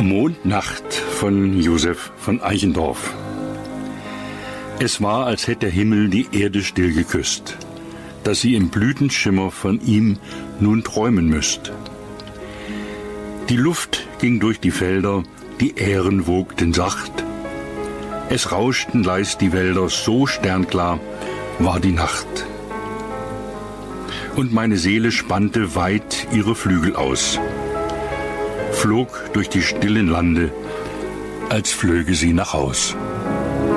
Mondnacht von Josef von Eichendorff. Es war, als hätte der Himmel die Erde still geküsst, dass sie im Blütenschimmer von ihm nun träumen müsst. Die Luft ging durch die Felder, die Ähren wogten sacht. Es rauschten leis die Wälder, so sternklar war die Nacht. Und meine Seele spannte weit ihre Flügel aus, flog durch die stillen Lande, als flöge sie nach Haus.